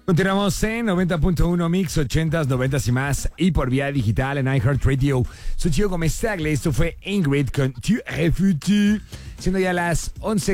Continuamos en 90.1 Mix, 80s, 90s y más, y por vía digital en iHeartRadio. Soy Gio Gómez Tagle, esto fue Ingrid con Tu Refugee. Siendo ya las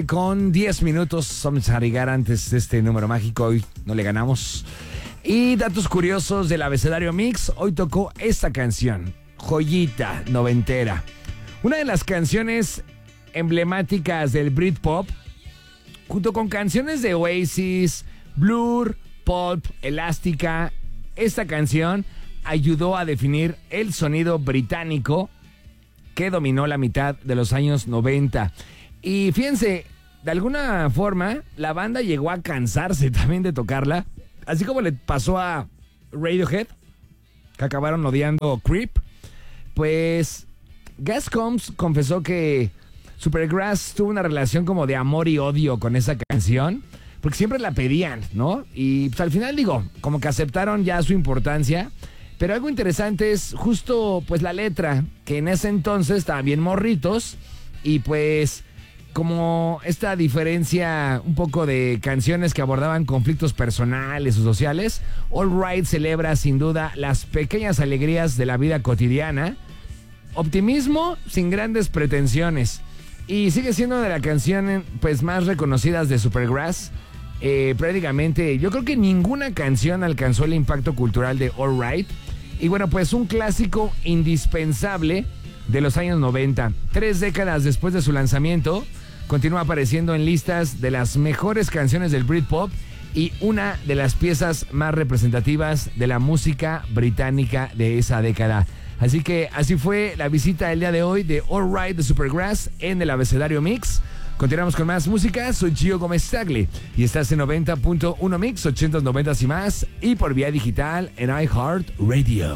11:10, vamos a llegar antes de este número mágico, hoy no le ganamos. Y datos curiosos del abecedario Mix, hoy tocó esta canción, joyita noventera. Una de las canciones emblemáticas del Britpop, junto con canciones de Oasis, Blur, Pulp, Elástica. Esta canción ayudó a definir el sonido británico que dominó la mitad de los años 90. Y fíjense, de alguna forma, la banda llegó a cansarse también de tocarla, así como le pasó a Radiohead, que acabaron odiando Creep. Pues Gus Combs confesó que Supergrass tuvo una relación como de amor y odio con esa canción, porque siempre la pedían, ¿no? Y pues al final, como que aceptaron ya su importancia. Pero algo interesante es justo pues la letra, que en ese entonces estaban bien morritos, y pues como esta diferencia un poco de canciones que abordaban conflictos personales o sociales, All Right celebra sin duda las pequeñas alegrías de la vida cotidiana, optimismo sin grandes pretensiones, y sigue siendo una de las canciones pues más reconocidas de Supergrass. Prácticamente yo creo que ninguna canción alcanzó el impacto cultural de All Right. Y bueno, pues un clásico indispensable de los años 90. 3 décadas después de su lanzamiento, continúa apareciendo en listas de las mejores canciones del Britpop y una de las piezas más representativas de la música británica de esa década. Así que así fue la visita el día de hoy de All Right de Supergrass en el abecedario Mix. Continuamos con más música, soy Gio Gómez Tagle y estás en 90.1 Mix, 80s, 90s y más, y por vía digital en iHeartRadio.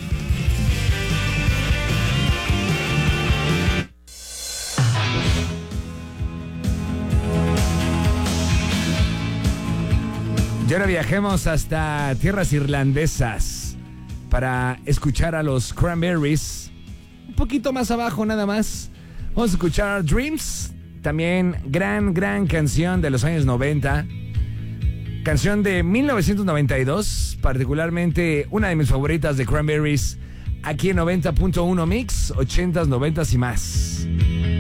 Y ahora viajemos hasta tierras irlandesas para escuchar a los Cranberries. Un poquito más abajo nada más. Vamos a escuchar Dreams. También gran canción de los años 90. Canción de 1992, particularmente una de mis favoritas de Cranberries, aquí en 90.1 Mix, 80s, 90s y más.